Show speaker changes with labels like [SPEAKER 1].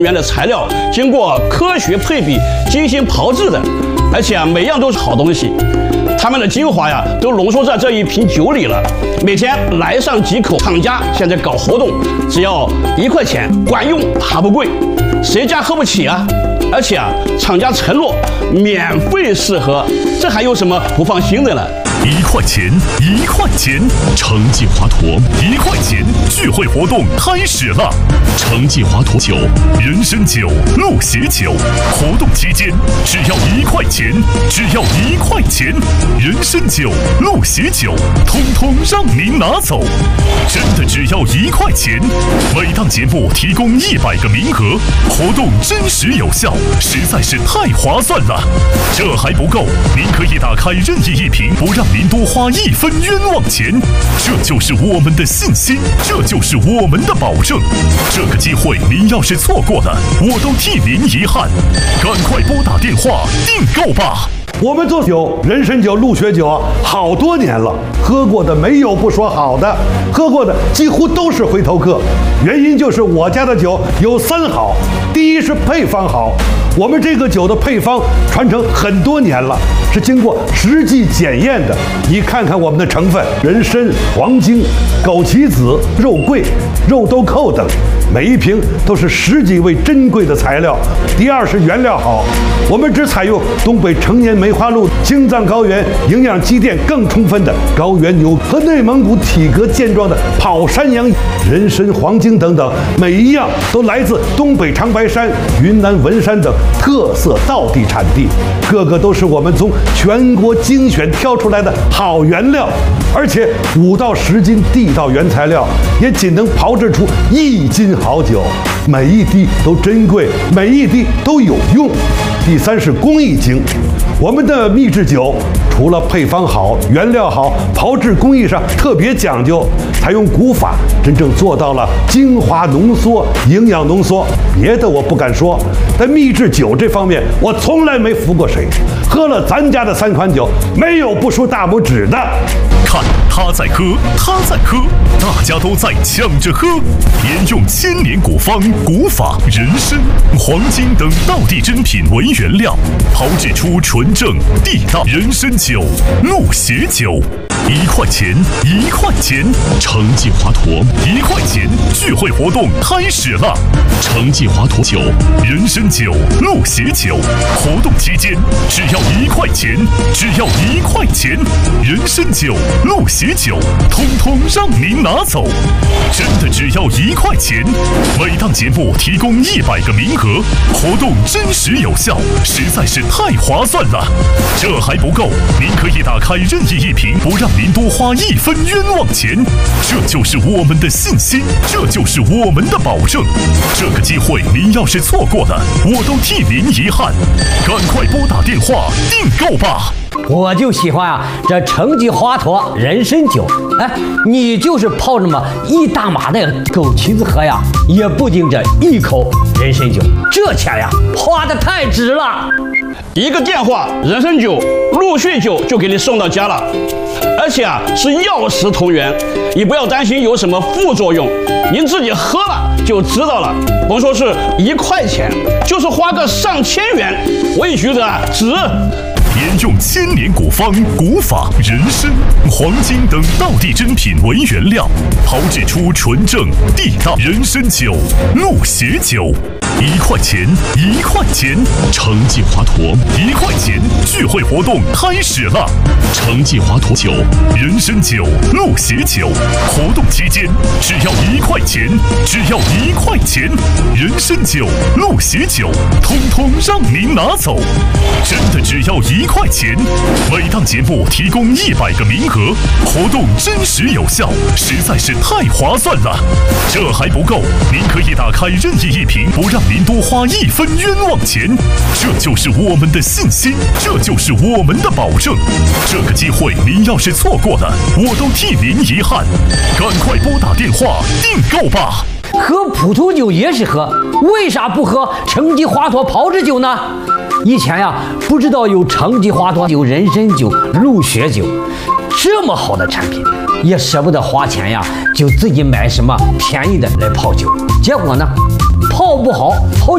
[SPEAKER 1] 原的材料经过科学配比、精心炮制的，而且每样都是好东西。他们的精华都浓缩在这一瓶酒里了。每天来上几口。厂家现在搞活动，只要1块钱，管用还不贵，谁家喝不起啊？而且厂家承诺免费试喝，这还有什么不放心的呢
[SPEAKER 2] ？1块钱，1块钱，成绩华佗1块钱聚会活动开始了。成绩华佗酒、人参酒、鹿血酒，活动期间只要1块钱，只要1块钱，人参酒、鹿血酒，通通让您拿走，真的只要1块钱。每档节目提供100个名额，活动真实有效，实在是太划算了。这还不够，您可以打开任意一瓶，不让您多花1分冤枉钱，这就是我们的信心，这就是我们的保证。这个机会您要是错过了，我都替您遗憾。赶快拨打电话订购吧。
[SPEAKER 3] 我们做酒，人参酒、鹿血酒好多年了，喝过的没有不说好的，喝过的几乎都是回头客。原因就是我家的酒有3好，第一是配方好。我们这个酒的配方传承很多年了，是经过实际检验的。你看看我们的成分：人参、黄精、枸杞子、肉桂、肉豆蔻等，每一瓶都是10几位珍贵的材料。第二是原料好，我们只采用东北成年梅花鹿青藏高原营养积淀更充分的高原牛和内蒙古体格健壮的跑山羊。人参、黄精等等，每一样都来自东北长白山、云南文山等特色道地产地，个个都是我们从全国精选挑出来的好原料，而且5到10斤地道原材料，也仅能炮制出1斤好酒，每一滴都珍贵，每一滴都有用。第三是工艺精，我们的秘制酒除了配方好、原料好，炮制工艺上特别讲究，采用古法，真正做到了精华浓缩、营养浓缩。别的我不敢说，在秘制酒这方面，我从来没服过谁。喝了咱家的3款酒，没有不竖大拇指的。
[SPEAKER 2] 看他在喝，他在喝，大家都在抢着喝。沿用1000年古方、古法、人参、黄精等道地珍品为原料，炮制出纯正地道人参酒、鹿血酒。1块钱，1块钱，成绩华佗1块钱聚会活动开始了。成绩华佗酒、人参酒、鹿血酒，活动期间只要1块钱，只要1块钱，人参酒、鹿血酒，通通让您拿走，真的只要1块钱。每档节目提供100个名额，活动真实有效，实在是太划算了。这还不够，您可以打开任意一瓶，不让您多花1分冤枉钱，这就是我们的信心，这就是我们的保证。这个机会您要是错过了，我都替您遗憾。赶快拨打电话订购吧。
[SPEAKER 4] 我就喜欢这成绩华佗人参酒，你就是泡这么1大码的枸杞子喝也不顶这1口人参酒，这钱花得太值了。
[SPEAKER 1] 一个电话，人参酒、鹿血酒就给你送到家了，而且是药食同源，你不要担心有什么副作用，您自己喝了就知道了。甭说是1块钱，就是花个上千元，我也觉得值。
[SPEAKER 2] 沿用1000年古方、古法、人参、黄精等道地珍品为原料，炮制出纯正地道人参酒、鹿血酒。1块钱，1块钱，成绩华佗1块钱聚会活动开始了。成绩华佗酒、人参酒、鹿血酒，活动期间只要1块钱，只要1块钱，人参酒、鹿血酒，通通让您拿走，真的只要1块钱。每档节目提供100个名额，活动真实有效，实在是太划算了。这还不够，您可以打开任意一瓶，不让您多花1分冤枉钱，这就是我们的信心，这就是我们的保证。这个机会您要是错过了，我都替您遗憾。赶快拨打电话订购吧。
[SPEAKER 4] 喝普通酒也是喝，为啥不喝成绩华佗炮制酒呢？以前不知道有成绩华佗酒、人参酒、鹿血酒这么好的产品，也舍不得花钱就自己买什么便宜的来泡酒，结果呢，泡不好，泡